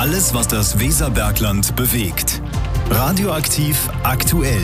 Alles, was das Weserbergland bewegt. Radioaktiv aktuell.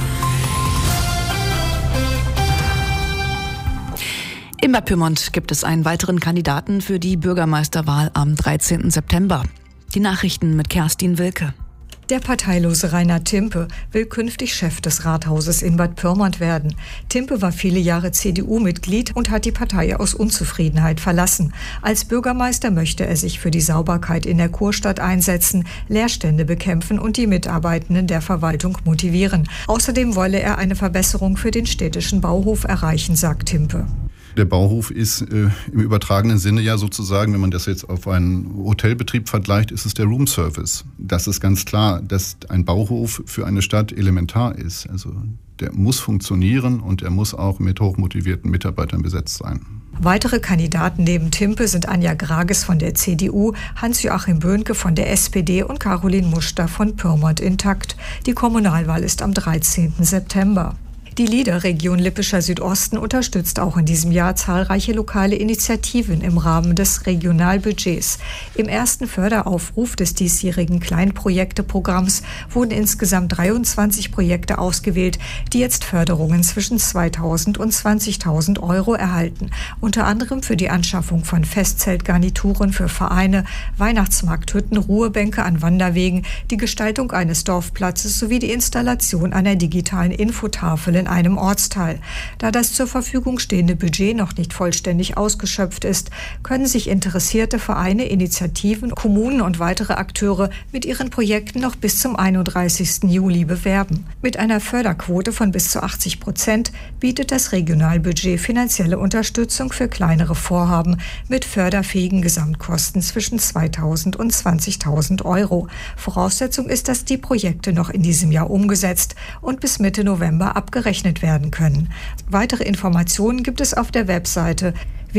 In Bad Pyrmont gibt es einen weiteren Kandidaten für die Bürgermeisterwahl am 13. September. Die Nachrichten mit Kerstin Wilke. Der parteilose Rainer Timpe will künftig Chef des Rathauses in Bad Pyrmont werden. Timpe war viele Jahre CDU-Mitglied und hat die Partei aus Unzufriedenheit verlassen. Als Bürgermeister möchte er sich für die Sauberkeit in der Kurstadt einsetzen, Leerstände bekämpfen und die Mitarbeitenden der Verwaltung motivieren. Außerdem wolle er eine Verbesserung für den städtischen Bauhof erreichen, sagt Timpe. Der Bauhof ist im übertragenen Sinne ja sozusagen, wenn man das jetzt auf einen Hotelbetrieb vergleicht, ist es der Roomservice. Das ist ganz klar, dass ein Bauhof für eine Stadt elementar ist. Also der muss funktionieren und er muss auch mit hochmotivierten Mitarbeitern besetzt sein. Weitere Kandidaten neben Timpe sind Anja Grages von der CDU, Hans-Joachim Böhnke von der SPD und Caroline Muster von Pyrmont Intakt. Die Kommunalwahl ist am 13. September. Die LEADER-Region Lippischer Südosten unterstützt auch in diesem Jahr zahlreiche lokale Initiativen im Rahmen des Regionalbudgets. Im ersten Förderaufruf des diesjährigen Kleinprojekteprogramms wurden insgesamt 23 Projekte ausgewählt, die jetzt Förderungen zwischen 2.000 und 20.000 Euro erhalten. Unter anderem für die Anschaffung von Festzeltgarnituren für Vereine, Weihnachtsmarkthütten, Ruhebänke an Wanderwegen, die Gestaltung eines Dorfplatzes sowie die Installation einer digitalen Infotafel in einem Ortsteil. Da das zur Verfügung stehende Budget noch nicht vollständig ausgeschöpft ist, können sich interessierte Vereine, Initiativen, Kommunen und weitere Akteure mit ihren Projekten noch bis zum 31. Juli bewerben. Mit einer Förderquote von bis zu 80% bietet das Regionalbudget finanzielle Unterstützung für kleinere Vorhaben mit förderfähigen Gesamtkosten zwischen 2.000 und 20.000 Euro. Voraussetzung ist, dass die Projekte noch in diesem Jahr umgesetzt und bis Mitte November abgerechnet werden können. Weitere Informationen gibt es auf der Webseite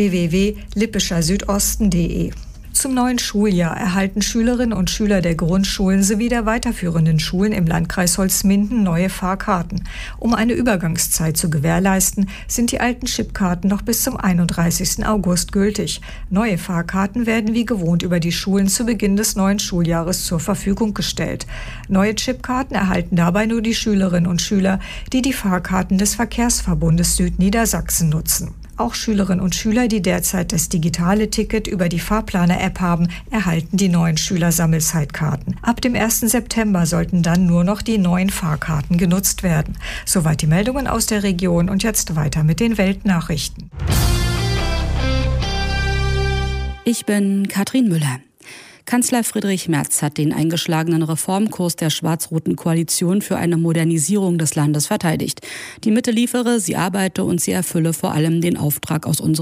www.lippischersüdosten.de. Zum neuen Schuljahr erhalten Schülerinnen und Schüler der Grundschulen sowie der weiterführenden Schulen im Landkreis Holzminden neue Fahrkarten. Um eine Übergangszeit zu gewährleisten, sind die alten Chipkarten noch bis zum 31. August gültig. Neue Fahrkarten werden wie gewohnt über die Schulen zu Beginn des neuen Schuljahres zur Verfügung gestellt. Neue Chipkarten erhalten dabei nur die Schülerinnen und Schüler, die die Fahrkarten des Verkehrsverbundes Südniedersachsen nutzen. Auch Schülerinnen und Schüler, die derzeit das digitale Ticket über die Fahrplaner-App haben, erhalten die neuen Schülersammelzeitkarten. Ab dem 1. September sollten dann nur noch die neuen Fahrkarten genutzt werden. Soweit die Meldungen aus der Region und jetzt weiter mit den Weltnachrichten. Ich bin Katrin Müller. Kanzler Friedrich Merz hat den eingeschlagenen Reformkurs der schwarz-roten Koalition für eine Modernisierung des Landes verteidigt. Die Mitte liefere, sie arbeite und sie erfülle vor allem den Auftrag aus unserem